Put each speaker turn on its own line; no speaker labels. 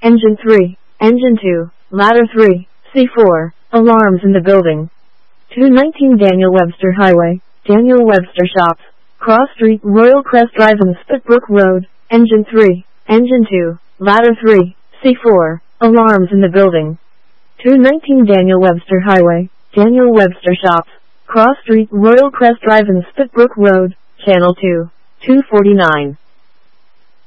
Engine 3, Engine 2, Ladder 3, C4, alarms in the building. 219 Daniel Webster Highway, Daniel Webster Shops, Cross Street, Royal Crest Drive and Spitbrook Road, Engine 3, Engine 2, Ladder 3, C4, alarms in the building. 219 Daniel Webster Highway, Daniel Webster Shops, Cross Street, Royal Crest Drive and Spitbrook Road, Channel 2, 249.